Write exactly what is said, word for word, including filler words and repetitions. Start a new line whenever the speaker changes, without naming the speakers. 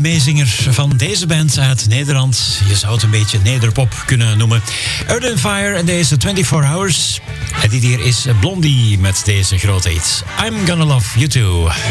meezinger van deze band uit Nederland. Je zou het een beetje nederpop kunnen noemen. Earth and Fire en deze twenty-four hours. En dit hier is Blondie met deze grote hit. I'm Gonna Love You Too.